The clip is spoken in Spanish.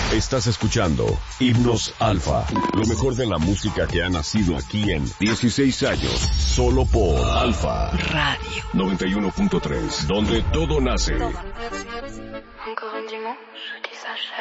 Estás escuchando Himnos Alfa, lo mejor de la música que ha nacido aquí en 16 años, solo por Alfa Radio 91.3, donde todo nace.